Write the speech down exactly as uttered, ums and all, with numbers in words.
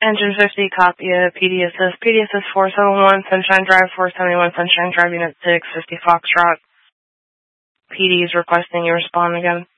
Engine fifty, copy a P D assist. P D assist four seven one, Sunshine Drive, four seventy-one, Sunshine Drive, Unit six, fifty Foxtrot. P D is requesting you respond again.